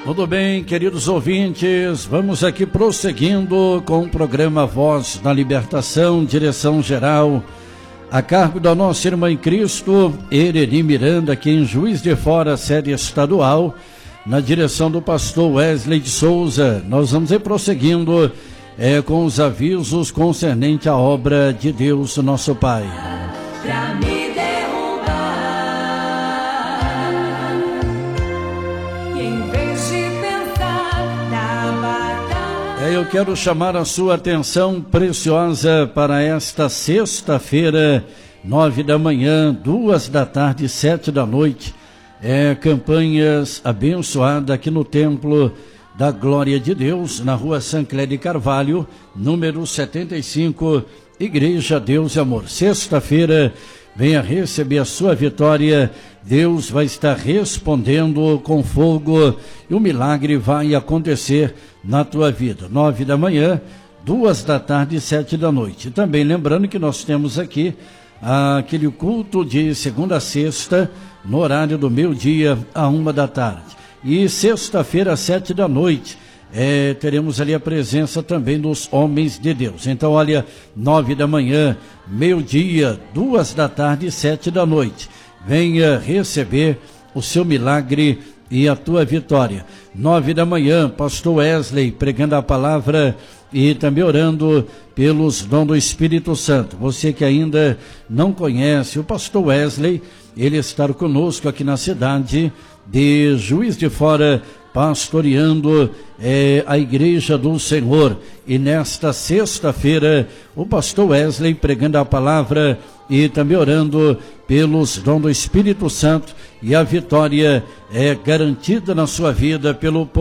Tudo bem, queridos ouvintes, vamos aqui prosseguindo com o programa Voz da Libertação, direção geral, a cargo da nossa irmã em Cristo, Ereni Miranda, aqui em Juiz de Fora, sede estadual, na direção do pastor Wesley de Souza. Nós vamos ir prosseguindo com os avisos concernentes à obra de Deus, nosso Pai. Pra me derrubar, e em vez de pensar na batalha. Eu quero chamar a sua atenção preciosa para esta sexta-feira, 9 da manhã, 2 da tarde, 7 da noite. Campanhas abençoadas aqui no Templo da Glória de Deus, na rua Sancler de Carvalho, número 75, Igreja Deus e Amor. Sexta-feira, venha receber a sua vitória. Deus vai estar respondendo com fogo e o milagre vai acontecer na tua vida. 9 da manhã, 2 da tarde e 7 da noite. Também lembrando que nós temos aqui aquele culto de segunda a sexta, no horário do meio-dia a 1 da tarde. E sexta-feira, às 7 da noite, teremos ali a presença também dos homens de Deus. Então, olha, 9 da manhã, meio-dia, 2 da tarde e 7 da noite. Venha receber o seu milagre e a tua vitória. 9 da manhã, pastor Wesley pregando a palavra e também orando pelos dons do Espírito Santo. Você que ainda não conhece o pastor Wesley, ele está conosco aqui na cidade de Juiz de Fora, pastoreando a Igreja do Senhor. E nesta sexta-feira, o pastor Wesley pregando a palavra e também orando pelos dons do Espírito Santo, e a vitória é garantida na sua vida pelo